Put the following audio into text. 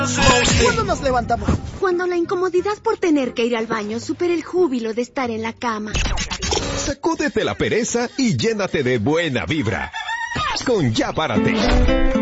¿Cuándo nos levantamos? Cuando la incomodidad por tener que ir al baño supera el júbilo de estar en la cama. Sacúdete la pereza y llénate de buena vibra. Con Ya Párate.